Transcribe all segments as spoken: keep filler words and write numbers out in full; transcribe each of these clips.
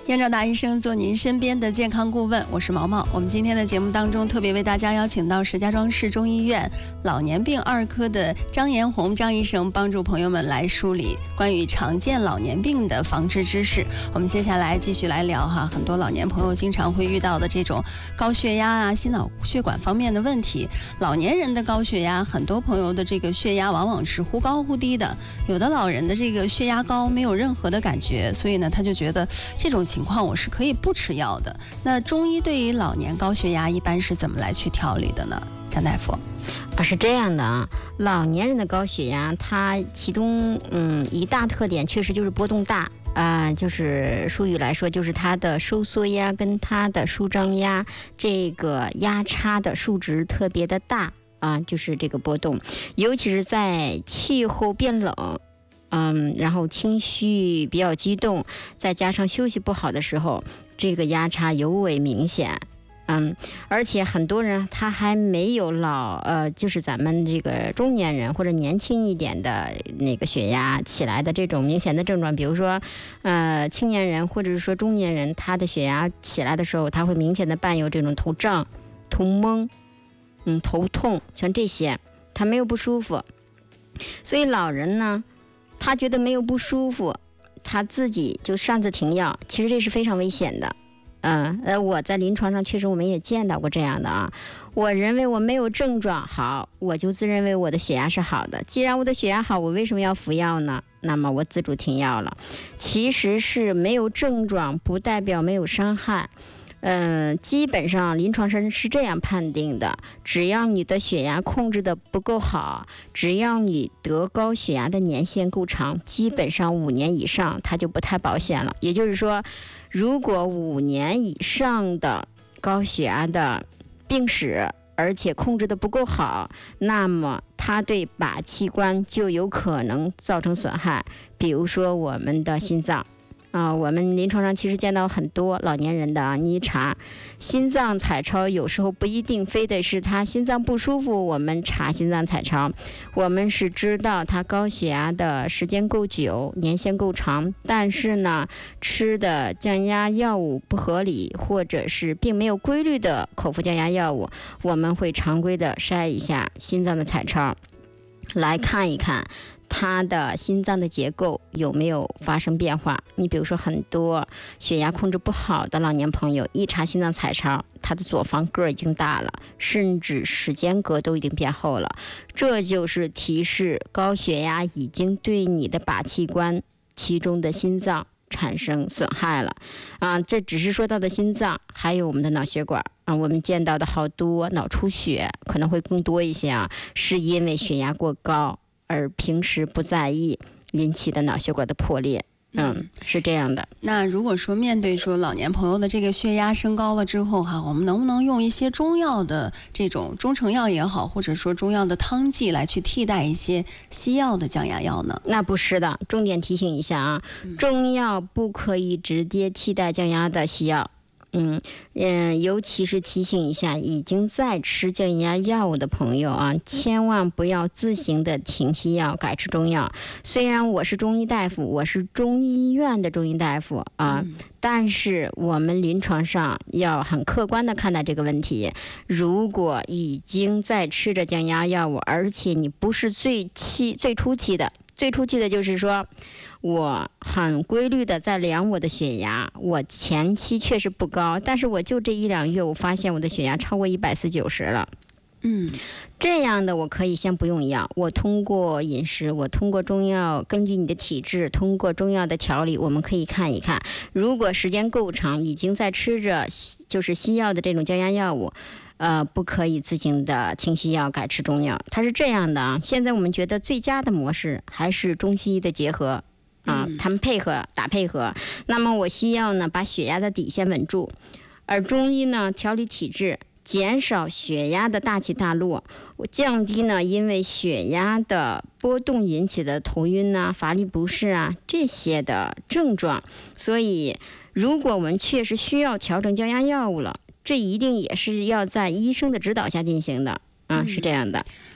燕赵大医生做您身边的健康顾问，我是毛毛。我们今天的节目当中特别为大家邀请到石家庄市中医院老年病二科的张延红张医生，帮助朋友们来梳理关于常见老年病的防治知识。我们接下来继续来聊哈，很多老年朋友经常会遇到的这种高血压啊、心脑血管方面的问题。老年人的高血压，很多朋友的这个血压往往是忽高忽低的，有的老人的这个血压高没有任何的感觉，所以呢他就觉得这种情况我是可以不吃药的。那中医对于老年高血压一般是怎么来去调理的呢？张大夫。 啊，是这样的啊，老年人的高血压，它其中嗯一大特点确实就是波动大啊、呃，就是术语来说，就是它的收缩压跟它的舒张压这个压差的数值特别的大啊，就是这个波动，尤其是在气候变冷。嗯，然后情绪比较激动，再加上休息不好的时候，这个压差尤为明显。嗯，而且很多人他还没有老，呃，就是咱们这个中年人或者年轻一点的那个血压起来的这种明显的症状，比如说，呃，青年人或者是说中年人，他的血压起来的时候，他会明显的伴有这种头胀、头懵，嗯，头痛，像这些，他没有不舒服。所以老人呢，他觉得没有不舒服，他自己就擅自停药，其实这是非常危险的。嗯，呃，我在临床上确实我们也见到过这样的啊。我认为我没有症状好，我就自认为我的血压是好的。既然我的血压好，我为什么要服药呢？那么我自主停药了。其实是没有症状，不代表没有伤害。嗯，基本上临床上是这样判定的，只要你的血压控制的不够好，只要你得高血压的年限够长，基本上五年以上它就不太保险了。也就是说，如果五年以上的高血压的病史，而且控制的不够好，那么它对靶器官就有可能造成损害，比如说我们的心脏。啊、呃，我们临床上其实见到很多老年人的啊，你一查心脏彩超，有时候不一定非得是他心脏不舒服，我们查心脏彩超，我们是知道他高血压的时间够久，年限够长，但是呢，吃的降压药物不合理，或者是并没有规律的口服降压药物，我们会常规的筛一下心脏的彩超，来看一看他的心脏的结构有没有发生变化。你比如说很多血压控制不好的老年朋友，一查心脏彩超，他的左房个已经大了，甚至室间隔都已经变厚了，这就是提示高血压已经对你的靶器官其中的心脏产生损害了啊！这只是说到的心脏，还有我们的脑血管啊，我们见到的好多脑出血可能会更多一些啊，是因为血压过高而平时不在意引起的脑血管的破裂。嗯，是这样的。 那如果说面对说老年朋友的这个血压升高了之后哈，我们能不能用一些中药的这种中成药也好，或者说中药的汤剂来去替代一些西药的降压药呢？ 那不是的，重点提醒一下啊，中药不可以直接替代降压的西药。嗯嗯，尤其是提醒一下已经在吃降压药物的朋友啊，千万不要自行的停西药改吃中药。虽然我是中医大夫，我是中医院的中医大夫啊，嗯、但是我们临床上要很客观的看待这个问题。如果已经在吃着降压药物，而且你不是最期最初期的。最初期的就是说，我很规律的在量我的血压，我前期确实不高，但是我就这一两月，我发现我的血压超过一百四九十了。 嗯， 这样的我可以先不用药，我通过饮食，我通过中药，根据你的体质，通过中药的调理，我们可以看一看，如果时间够长，已经在吃着就是西药的这种降压药物。呃，不可以自行的停西药改吃中药，它是这样的啊。现在我们觉得最佳的模式还是中西医的结合啊，他们配合打配合。那么我西药呢，把血压的底线稳住，而中医呢，调理体质，减少血压的大起大落，我降低呢因为血压的波动引起的头晕啊、乏力不适啊这些的症状。所以，如果我们确实需要调整降压药物了，这一定也是要在医生的指导下进行的啊，是这样的。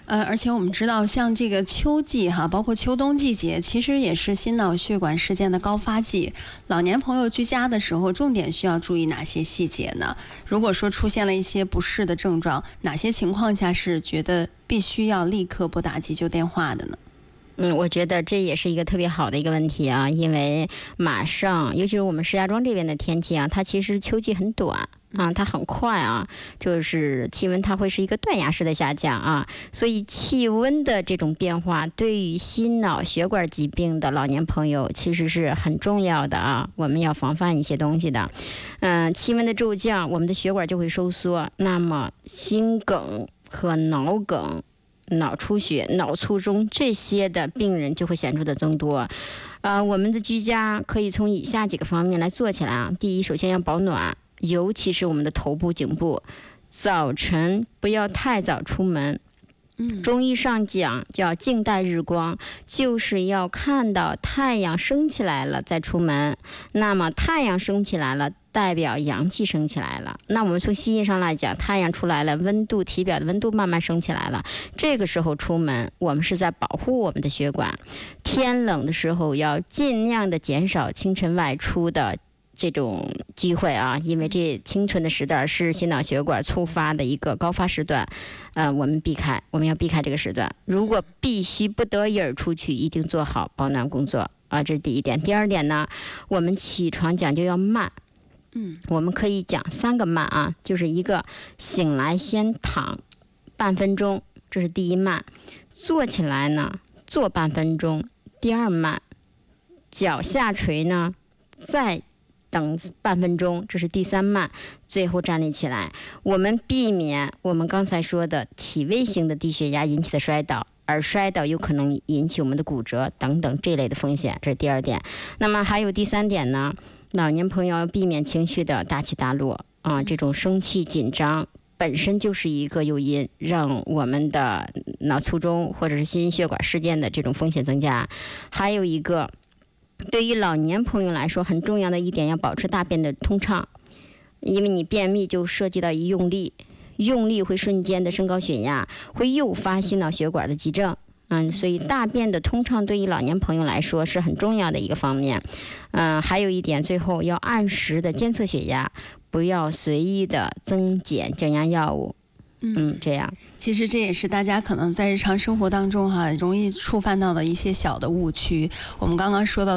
呃，而且我们知道，像这个秋季哈，包括秋冬季节，其实也是心脑血管事件的高发季。老年朋友居家的时候，重点需要注意哪些细节呢？如果说出现了一些不适的症状，哪些情况下是觉得必须要立刻拨打急救电话的呢？ 嗯，我觉得这也是一个特别好的一个问题啊，因为马上，尤其是我们石家庄这边的天气啊，它其实秋季很短啊，它很快啊，就是气温它会是一个断崖式的下降啊，所以气温的这种变化对于心脑血管疾病的老年朋友其实是很重要的啊，我们要防范一些东西的。嗯，气温的骤降，我们的血管就会收缩，那么心梗和脑梗、脑出血、脑卒中这些的病人就会显著的增多。呃，我们的居家可以从以下几个方面来做起来啊。第一，首先要保暖，尤其是我们的头部、颈部。早晨不要太早出门。中医上讲叫静待日光，就是要看到太阳升起来了再出门。那么太阳升起来了，代表阳气升起来了。那我们从西医上来讲，太阳出来了，温度体表的温度慢慢升起来了，这个时候出门，我们是在保护我们的血管。天冷的时候要尽量的减少清晨外出的这种机会啊，因为这清晨的时段是心脑血管触发的一个高发时段，呃，我们避开，我们要避开这个时段。如果必须不得已而出去，一定做好保暖工作啊，这是第一点。第二点呢，我们起床讲究要慢。嗯，我们可以讲三个慢啊，就是一个醒来先躺半分钟，这是第一慢；坐起来呢，坐半分钟，第二慢；脚下垂呢，再等半分钟，这是第三慢，最后站立起来。我们避免我们刚才说的体位性的低血压引起的摔倒，而摔倒有可能引起我们的骨折等等这类的风险，这是第二点。那么还有第三点呢，老年朋友要避免情绪的大起大落啊，这种生气紧张本身就是一个诱因，让我们的脑卒中或者是心血管事件的这种风险增加。还有一个，对于老年朋友来说很重要的一点，要保持大便的通畅，因为你便秘就涉及到一用力，用力会瞬间的升高血压，会诱发心脑血管的急症。嗯，所以大便的通畅对于老年朋友来说是很重要的一个方面。嗯，还有一点，最后要按时的监测血压，不要随意的增减降压药物。嗯，这样。 其实这也是大家可能在日常生活当中哈、啊、容易触犯到的一些小的误区。我们刚刚说到